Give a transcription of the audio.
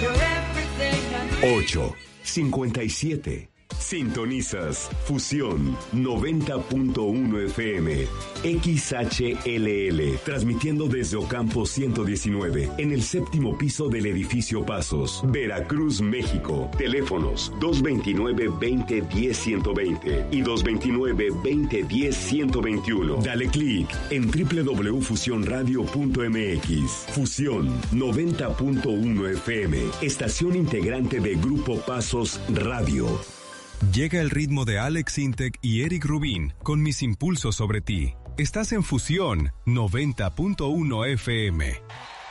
8:57. Sintonizas Fusión 90.1 FM, XHLL, transmitiendo desde Ocampo 119, en el séptimo piso del edificio Pasos, Veracruz, México. Teléfonos 229-2010-120 y 229-2010-121. Dale clic en www.fusionradio.mx. Fusión 90.1 FM, estación integrante de Grupo Pasos Radio. Llega el ritmo de Alex Intec y Eric Rubín con Mis Impulsos sobre ti. Estás en Fusión 90.1 FM.